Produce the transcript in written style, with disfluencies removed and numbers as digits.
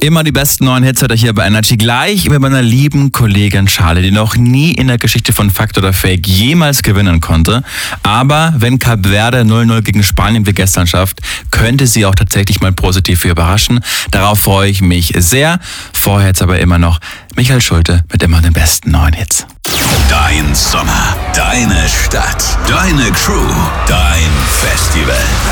Immer die besten neuen Hits hat er hier bei Energy. Gleich mit meiner lieben Kollegin Charlie, die noch nie in der Geschichte von Fakt oder Fake jemals gewinnen konnte. Aber wenn Kap Verde 0-0 gegen Spanien wie gestern schafft, könnte sie auch tatsächlich mal positiv überraschen. Darauf freue ich mich sehr. Vorher jetzt aber immer noch Michael Schulte mit immer den besten neuen Hits. Dein Sommer, deine Stadt, deine Crew, dein Festival.